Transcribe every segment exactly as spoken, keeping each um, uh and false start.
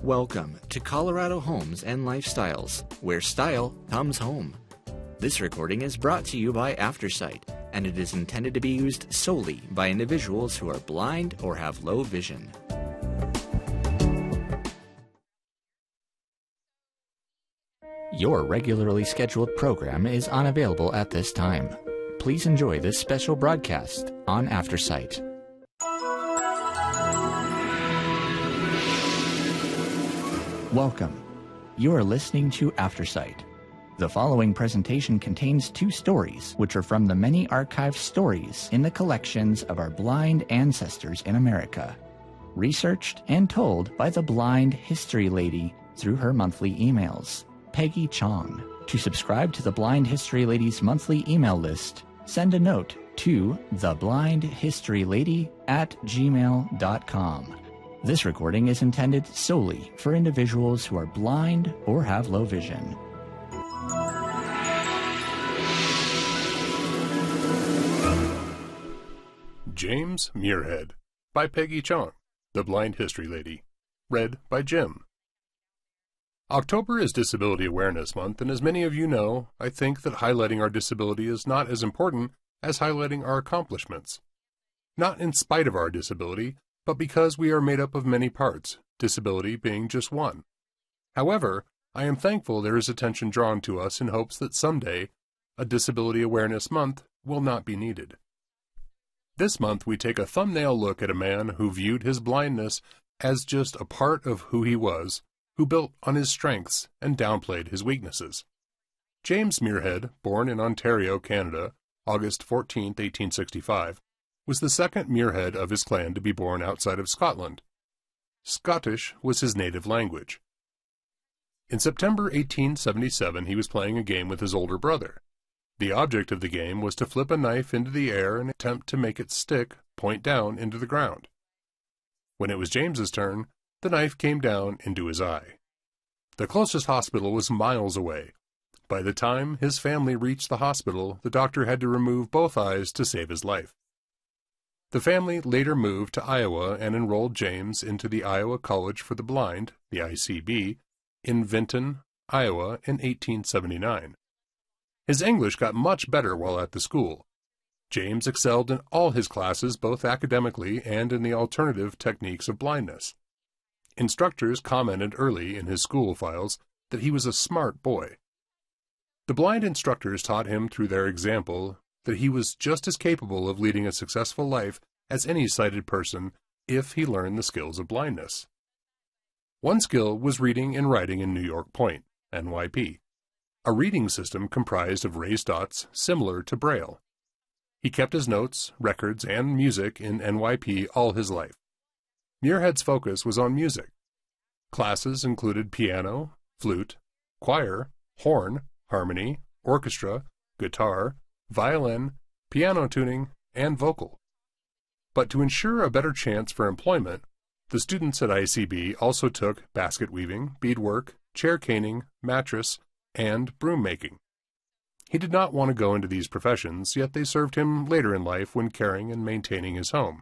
Welcome to Colorado Homes and Lifestyles, where style comes home. This recording is brought to you by Aftersight, and it is intended to be used solely by individuals who are blind or have low vision. Your regularly scheduled program is unavailable at this time. Please enjoy this special broadcast on Aftersight. Welcome. You are listening to Aftersight. The following presentation contains two stories, which are from the many archived stories in the collections of our blind ancestors in America, researched and told by the Blind History Lady through her monthly emails, Peggy Chong. To subscribe to the Blind History Lady's monthly email list, send a note to theblindhistorylady at gmail dot com. This recording is intended solely for individuals who are blind or have low vision. James Muirhead by Peggy Chong, The Blind History Lady. Read by Jim. October is Disability Awareness Month, and as many of you know, I think that highlighting our disability is not as important as highlighting our accomplishments. Not in spite of our disability, but because we are made up of many parts, disability being just one. However, I am thankful there is attention drawn to us in hopes that someday, a Disability Awareness Month will not be needed. This month we take a thumbnail look at a man who viewed his blindness as just a part of who he was, who built on his strengths and downplayed his weaknesses. James Muirhead, born in Ontario, Canada, August fourteenth, eighteen sixty-five, was the second Muirhead of his clan to be born outside of Scotland. Scottish was his native language. In September eighteen seventy-seven, he was playing a game with his older brother. The object of the game was to flip a knife into the air and attempt to make it stick point down into the ground. When it was James's turn, the knife came down into his eye. The closest hospital was miles away. By the time his family reached the hospital, the doctor had to remove both eyes to save his life. The family later moved to Iowa and enrolled James into the Iowa College for the Blind, the I C B, in Vinton, Iowa in eighteen seventy-nine. His English got much better while at the school. James excelled in all his classes, both academically and in the alternative techniques of blindness. Instructors commented early in his school files that he was a smart boy. The blind instructors taught him through their example that he was just as capable of leading a successful life as any sighted person if he learned the skills of blindness. One skill was reading and writing in New York Point, N Y P, a reading system comprised of raised dots similar to Braille. He kept his notes, records, and music in N Y P all his life. Muirhead's focus was on music. Classes included piano, flute, choir, horn, harmony, orchestra, guitar, violin, piano tuning, and vocal. But to ensure a better chance for employment, the students at I C B also took basket weaving, beadwork, chair caning, mattress, and broom making. He did not want to go into these professions, yet they served him later in life when caring and maintaining his home.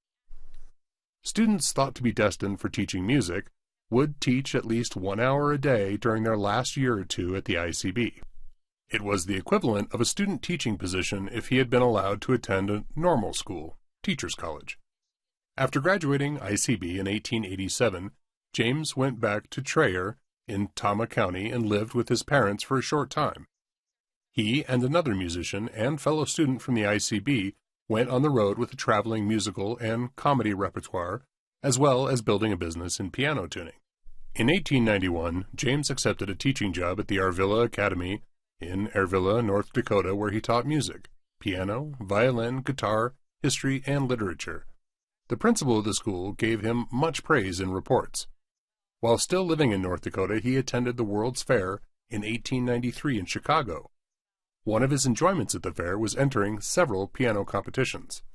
Students thought to be destined for teaching music would teach at least one hour a day during their last year or two at the I C B. It was the equivalent of a student teaching position if he had been allowed to attend a normal school, teacher's college. After graduating I C B in eighteen eighty-seven, James went back to Traer in Tama County and lived with his parents for a short time. He and another musician and fellow student from the I C B went on the road with a traveling musical and comedy repertoire, as well as building a business in piano tuning. In eighteen ninety-one, James accepted a teaching job at the Arvilla Academy in Arvilla, North Dakota, where he taught music, piano, violin, guitar, history, and literature. The principal of the school gave him much praise in reports. While still living in North Dakota, he attended the World's Fair in eighteen ninety-three in Chicago. One of his enjoyments at the fair was entering several piano competitions.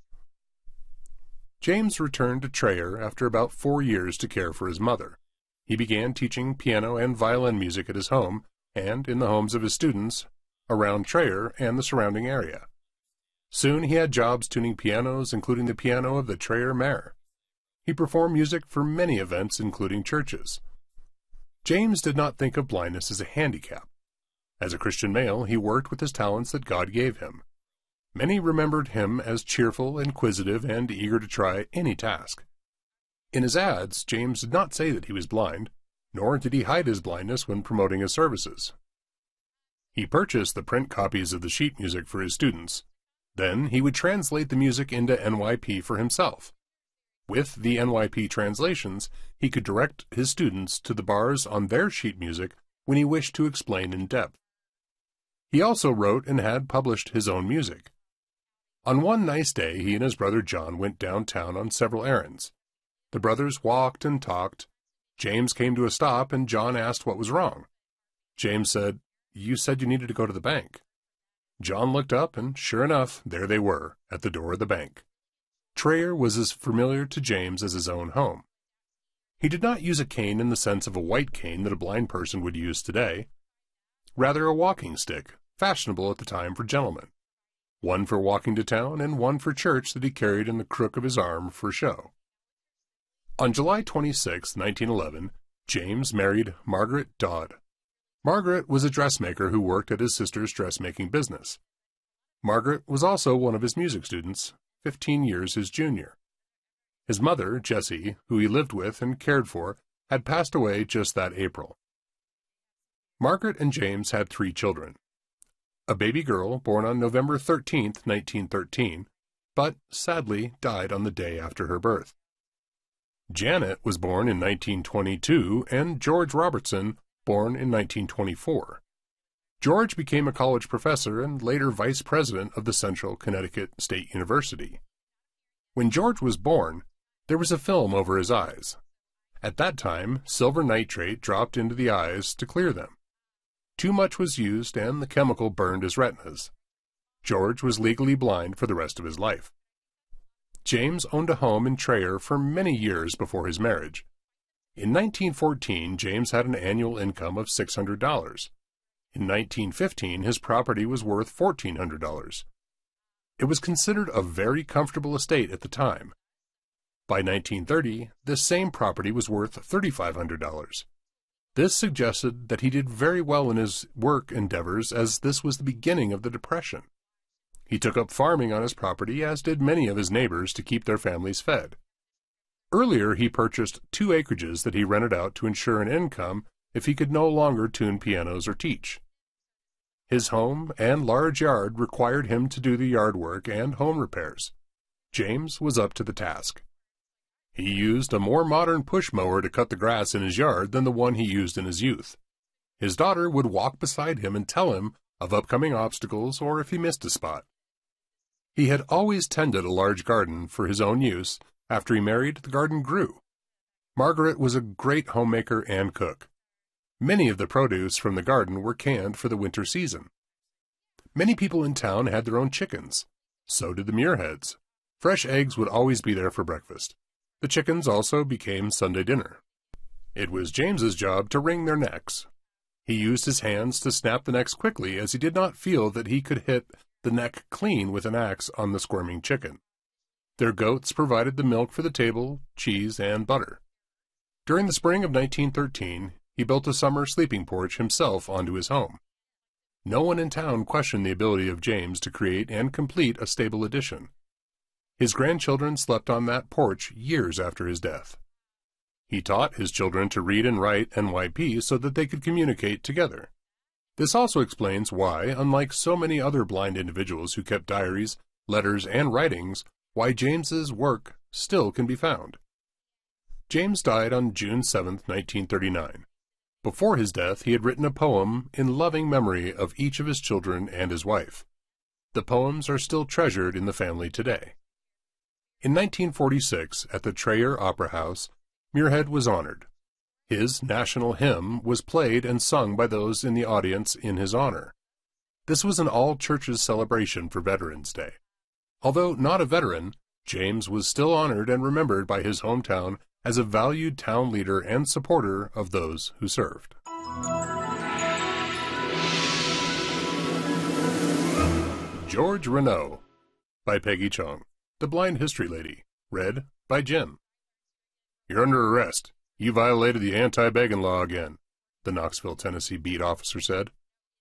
James returned to Traer after about four years to care for his mother. He began teaching piano and violin music at his home and in the homes of his students around Traer and the surrounding area. Soon he had jobs tuning pianos, including the piano of the Traer Mayor. He performed music for many events, including churches. James did not think of blindness as a handicap. As a Christian male, he worked with his talents that God gave him. Many remembered him as cheerful, inquisitive, and eager to try any task. In his ads, James did not say that he was blind, nor did he hide his blindness when promoting his services. He purchased the print copies of the sheet music for his students. Then he would translate the music into N Y P for himself. With the N Y P translations, he could direct his students to the bars on their sheet music when he wished to explain in depth. He also wrote and had published his own music. On one nice day, he and his brother John went downtown on several errands. The brothers walked and talked. James came to a stop, and John asked what was wrong. James said, "You said you needed to go to the bank." John looked up, and sure enough, there they were, at the door of the bank. Traer was as familiar to James as his own home. He did not use a cane in the sense of a white cane that a blind person would use today. Rather a walking stick, fashionable at the time for gentlemen. One for walking to town, and one for church that he carried in the crook of his arm for show. On July twenty-sixth, nineteen eleven, James married Margaret Dodd. Margaret was a dressmaker who worked at his sister's dressmaking business. Margaret was also one of his music students, fifteen years his junior. His mother, Jessie, who he lived with and cared for, had passed away just that April. Margaret and James had three children. A baby girl born on November thirteenth, nineteen thirteen, but sadly died on the day after her birth. Janet was born in nineteen twenty-two, and George Robertson born in nineteen twenty-four. George became a college professor and later vice president of the Central Connecticut State University. When George was born, there was a film over his eyes. At that time, silver nitrate dropped into the eyes to clear them. Too much was used, and the chemical burned his retinas. George was legally blind for the rest of his life. James owned a home in Traer for many years before his marriage. In nineteen fourteen, James had an annual income of six hundred dollars. In nineteen fifteen, his property was worth fourteen hundred dollars. It was considered a very comfortable estate at the time. By nineteen thirty, this same property was worth three thousand five hundred dollars. This suggested that he did very well in his work endeavors, as this was the beginning of the Depression. He took up farming on his property, as did many of his neighbors, to keep their families fed. Earlier, he purchased two acreages that he rented out to ensure an income if he could no longer tune pianos or teach. His home and large yard required him to do the yard work and home repairs. James was up to the task. He used a more modern push mower to cut the grass in his yard than the one he used in his youth. His daughter would walk beside him and tell him of upcoming obstacles or if he missed a spot. He had always tended a large garden for his own use. After he married, the garden grew. Margaret was a great homemaker and cook. Many of the produce from the garden were canned for the winter season. Many people in town had their own chickens. So did the Muirheads. Fresh eggs would always be there for breakfast. The chickens also became Sunday dinner. It was James's job to wring their necks. He used his hands to snap the necks quickly, as he did not feel that he could hit the neck clean with an axe on the squirming chicken. Their goats provided the milk for the table, cheese, and butter. During the spring of nineteen thirteen, he built a summer sleeping porch himself onto his home. No one in town questioned the ability of James to create and complete a stable addition. His grandchildren slept on that porch years after his death. He taught his children to read and write N Y P so that they could communicate together. This also explains why, unlike so many other blind individuals who kept diaries, letters, and writings, why James's work still can be found. James died on June seventh, nineteen thirty-nine. Before his death, he had written a poem in loving memory of each of his children and his wife. The poems are still treasured in the family today. In nineteen forty-six, at the Traer Opera House, Muirhead was honored. His national hymn was played and sung by those in the audience in his honor. This was an all-churches celebration for Veterans Day. Although not a veteran, James was still honored and remembered by his hometown as a valued town leader and supporter of those who served. George Renault by Peggy Chung, The Blind History Lady, read by Jim. You're under arrest. You violated the anti-begging law again. the Knoxville, Tennessee beat officer said.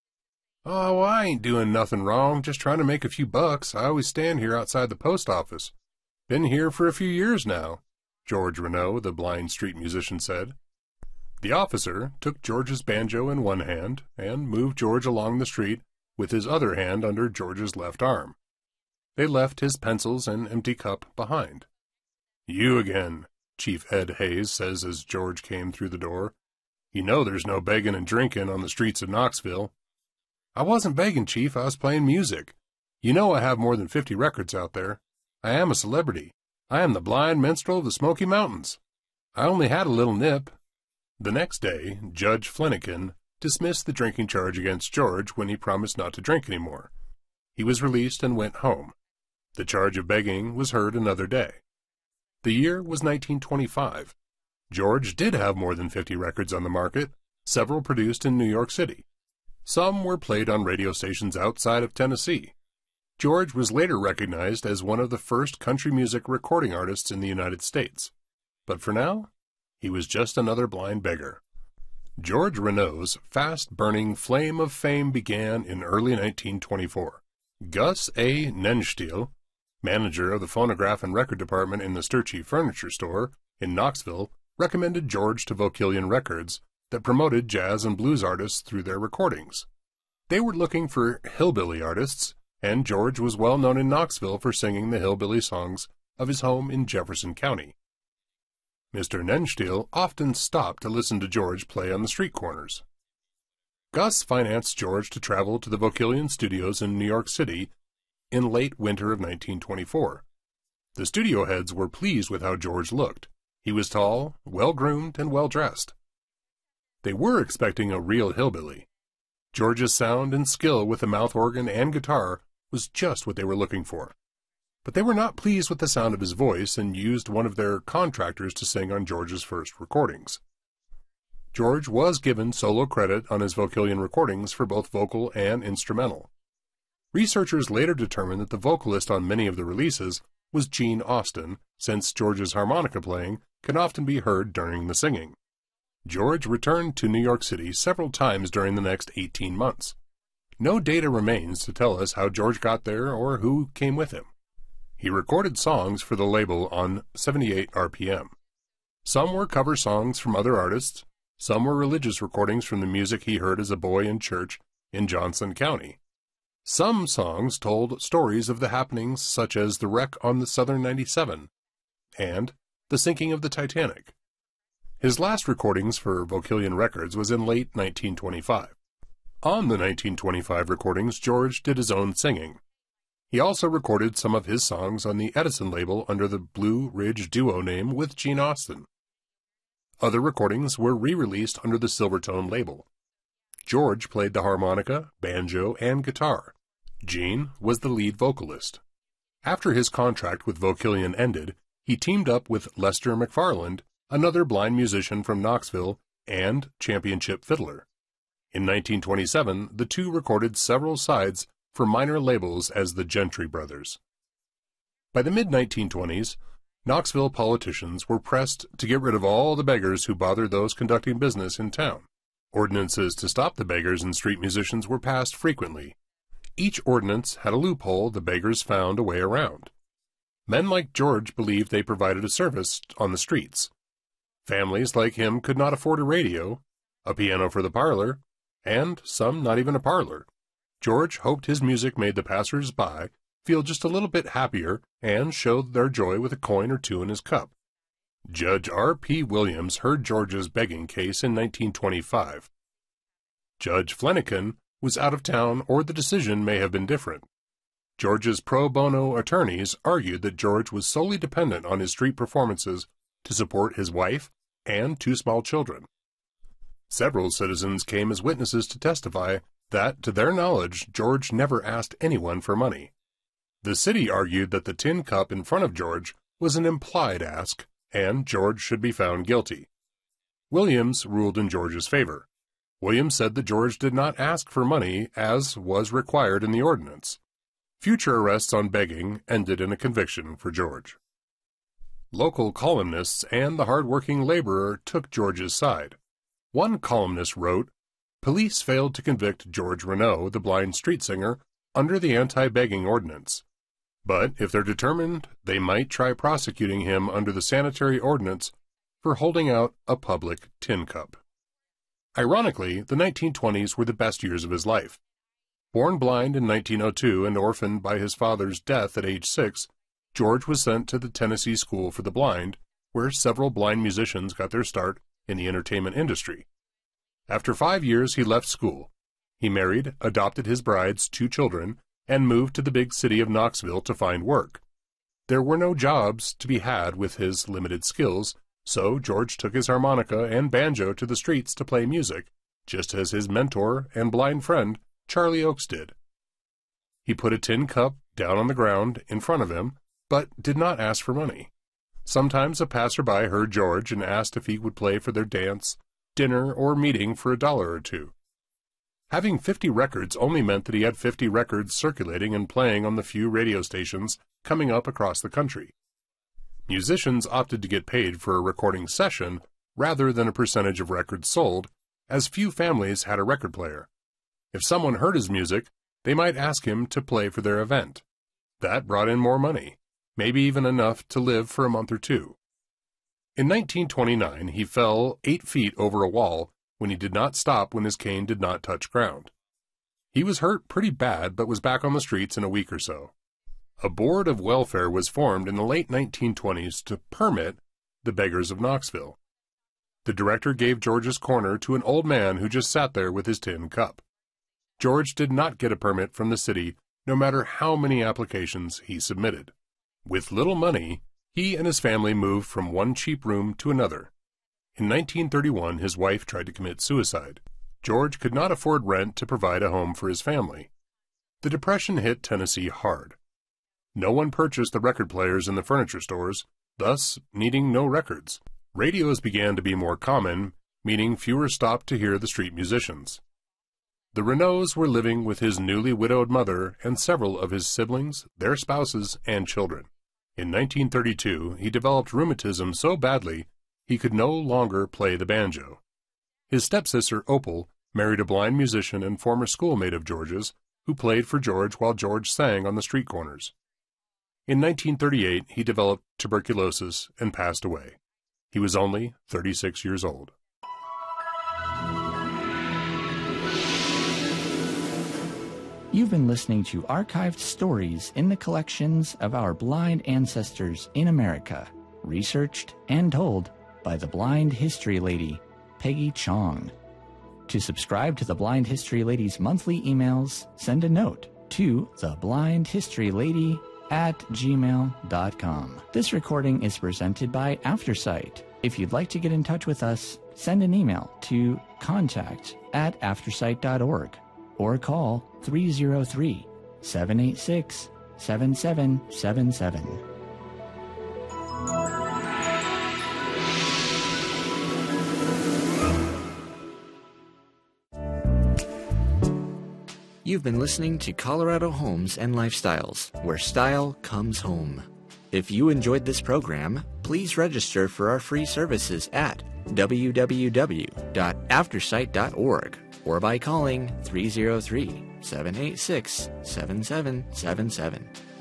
"Oh, I ain't doing nothing wrong, just trying to make a few bucks. I always stand here outside the post office. Been here for a few years now," George Renault, the blind street musician, said. The officer took George's banjo in one hand and moved George along the street with his other hand under George's left arm. They left his pencils and empty cup behind. "You again," Chief Ed Hayes says as George came through the door. "You know there's no begging and drinking on the streets of Knoxville." "I wasn't begging, Chief. I was playing music. You know I have more than fifty records out there. I am a celebrity. I am the blind minstrel of the Smoky Mountains. I only had a little nip." The next day, Judge Flanagan dismissed the drinking charge against George when he promised not to drink any more. He was released and went home. The charge of begging was heard another day. The year was nineteen twenty-five. George did have more than fifty records on the market, several produced in New York City. Some were played on radio stations outside of Tennessee. George was later recognized as one of the first country music recording artists in the United States. But for now, he was just another blind beggar. George Renault's fast-burning flame of fame began in early nineteen twenty-four. Gus A. Nenstiel, manager of the phonograph and record department in the Sturchy Furniture Store in Knoxville, recommended George to Vocalion Records that promoted jazz and blues artists through their recordings. They were looking for hillbilly artists, and George was well known in Knoxville for singing the hillbilly songs of his home in Jefferson County. Mister Nenstiel often stopped to listen to George play on the street corners. Gus financed George to travel to the Vocalion studios in New York City in late winter of nineteen twenty-four. The studio heads were pleased with how George looked. He was tall, well-groomed, and well-dressed. They were expecting a real hillbilly. George's sound and skill with the mouth organ and guitar was just what they were looking for. But they were not pleased with the sound of his voice and used one of their contractors to sing on George's first recordings. George was given solo credit on his Vocalion recordings for both vocal and instrumental. Researchers later determined that the vocalist on many of the releases was Gene Austin, since George's harmonica playing can often be heard during the singing. George returned to New York City several times during the next eighteen months. No data remains to tell us how George got there or who came with him. He recorded songs for the label on seventy-eight R P M. Some were cover songs from other artists, some were religious recordings from the music he heard as a boy in church in Johnson County. Some songs told stories of the happenings such as the wreck on the Southern ninety-seven and the sinking of the Titanic. His last recordings for Vocalion Records was in late nineteen twenty-five. On the nineteen twenty-five recordings, George did his own singing. He also recorded some of his songs on the Edison label under the Blue Ridge Duo name with Gene Austin. Other recordings were re-released under the Silvertone label. George played the harmonica, banjo, and guitar. Gene was the lead vocalist. After his contract with Vocalion ended, he teamed up with Lester McFarland, another blind musician from Knoxville and championship fiddler. In nineteen twenty-seven, the two recorded several sides for minor labels as the Gentry Brothers. By the mid nineteen twenties, Knoxville politicians were pressed to get rid of all the beggars who bothered those conducting business in town. Ordinances to stop the beggars and street musicians were passed frequently. Each ordinance had a loophole the beggars found a way around. Men like George believed they provided a service on the streets. Families like him could not afford a radio, a piano for the parlor, and some not even a parlor. George hoped his music made the passers-by feel just a little bit happier and showed their joy with a coin or two in his cup. Judge R P Williams heard George's begging case in nineteen twenty-five. Judge Flanagan was out of town, or the decision may have been different. George's pro bono attorneys argued that George was solely dependent on his street performances to support his wife and two small children. Several citizens came as witnesses to testify that, to their knowledge, George never asked anyone for money. The city argued that the tin cup in front of George was an implied ask, and George should be found guilty. Williams ruled in George's favor. Williams said that George did not ask for money, as was required in the ordinance. Future arrests on begging ended in a conviction for George. Local columnists and the hard-working laborer took George's side. One columnist wrote, "Police failed to convict George Renaud, the blind street singer, under the anti-begging ordinance. But if they're determined, they might try prosecuting him under the sanitary ordinance for holding out a public tin cup." Ironically, the nineteen twenties were the best years of his life. Born blind in nineteen oh two and orphaned by his father's death at age six, George was sent to the Tennessee School for the Blind, where several blind musicians got their start in the entertainment industry. After five years, he left school. He married, adopted his bride's two children, and moved to the big city of Knoxville to find work. There were no jobs to be had with his limited skills, so George took his harmonica and banjo to the streets to play music, just as his mentor and blind friend Charlie Oakes did. He put a tin cup down on the ground in front of him, but did not ask for money. Sometimes a passerby heard George and asked if he would play for their dance, dinner, or meeting for a dollar or two. Having fifty records only meant that he had fifty records circulating and playing on the few radio stations coming up across the country. Musicians opted to get paid for a recording session rather than a percentage of records sold, as few families had a record player. If someone heard his music, they might ask him to play for their event. That brought in more money, maybe even enough to live for a month or two. In nineteen twenty-nine, he fell eight feet over a wall when he did not stop when his cane did not touch ground. He was hurt pretty bad but was back on the streets in a week or so. A board of welfare was formed in the late nineteen twenties to permit the beggars of Knoxville. The director gave George's corner to an old man who just sat there with his tin cup. George did not get a permit from the city, no matter how many applications he submitted. With little money, he and his family moved from one cheap room to another. In nineteen thirty-one, his wife tried to commit suicide. George could not afford rent to provide a home for his family. The Depression hit Tennessee hard. No one purchased the record players in the furniture stores, thus needing no records. Radios began to be more common, meaning fewer stopped to hear the street musicians. The Renauds were living with his newly widowed mother and several of his siblings, their spouses, and children. In nineteen thirty-two, he developed rheumatism so badly he could no longer play the banjo. His stepsister, Opal, married a blind musician and former schoolmate of George's, who played for George while George sang on the street corners. In nineteen thirty-eight, he developed tuberculosis and passed away. He was only thirty-six years old. You've been listening to archived stories in the collections of our blind ancestors in America, researched and told by the Blind History Lady, Peggy Chong. To subscribe to the Blind History Lady's monthly emails, send a note to theblindhistorylady at gmail dot com. This recording is presented by Aftersight. If you'd like to get in touch with us, send an email to contact at aftersight dot org or call three oh three, seven eight six, seven seven seven seven. You've been listening to Colorado Homes and Lifestyles, where style comes home. If you enjoyed this program, please register for our free services at w w w dot aftersight dot org or by calling three oh three, seven eight six, seven seven seven seven.